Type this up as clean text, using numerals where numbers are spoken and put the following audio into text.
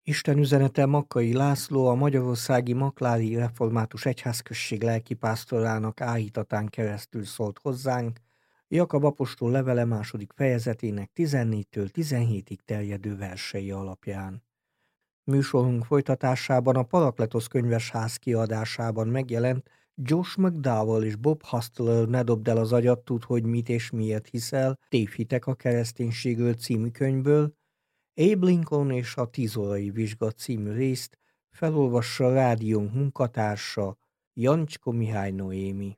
Isten üzenete Makkai László, a magyarországi Maklári Református Egyházközség lelkipásztorának áhítatán keresztül szólt hozzánk, Jakab apostol levele 2. fejezetének 14-től 17-ig terjedő versei alapján. Műsorunk folytatásában a Parakletosz könyvesház kiadásában megjelent Josh McDowell és Bob Hustler Ne dobd el az agyat, tudd, hogy mit és miért hiszel, Tévhitek a kereszténységről című könyvből, Abe Lincoln és a 10 órai vizsga című részt felolvassa rádiónk munkatársa, Jancskó Mihály Noémi.